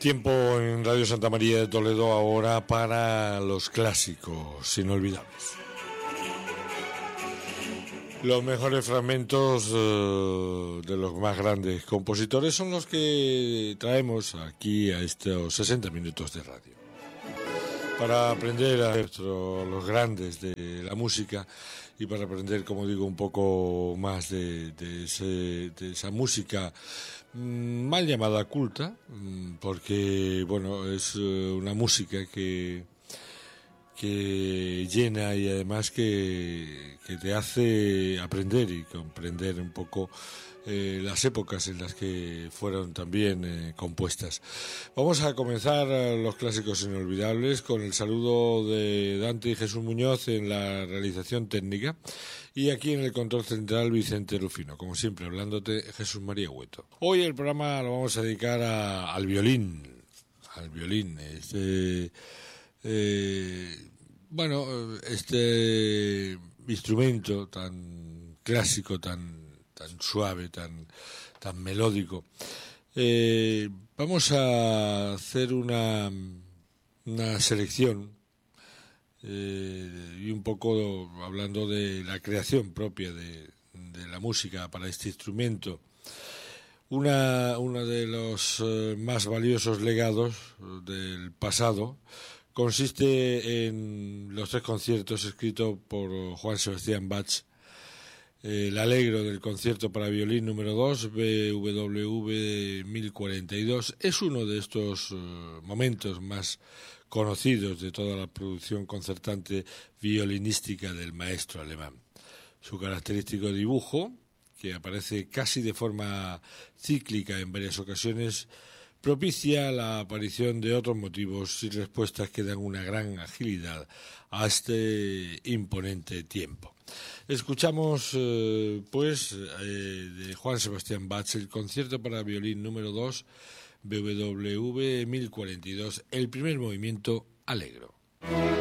Tiempo en Radio Santa María de Toledo ahora para los clásicos inolvidables. Los mejores fragmentos de los más grandes compositores son los que traemos aquí a estos 60 minutos de radio. Para aprender a los grandes de la música y para aprender, como digo, un poco más de esa música mal llamada culta, porque bueno, es una música que llena y además que te hace aprender y comprender un poco las épocas en las que fueron también compuestas. Vamos a comenzar los clásicos inolvidables con el saludo de Dante y Jesús Muñoz en la realización técnica y aquí en el control central Vicente Rufino, como siempre hablándote Jesús María Hueto. Hoy el programa lo vamos a dedicar al violín, bueno, este instrumento tan clásico, tan suave, tan melódico. Vamos a hacer una selección y un poco hablando de la creación propia de la música para este instrumento. Uno de los más valiosos legados del pasado consiste en los 3 conciertos escritos por Johann Sebastian Bach. El Allegro del concierto para violín número 2, BWV 1042, es uno de estos momentos más conocidos de toda la producción concertante violinística del maestro alemán. Su característico dibujo, que aparece casi de forma cíclica en varias ocasiones, propicia la aparición de otros motivos y respuestas que dan una gran agilidad a este imponente tiempo. Escuchamos, de Johann Sebastian Bach, el concierto para violín número 2, BWV 1042, el primer movimiento Allegro.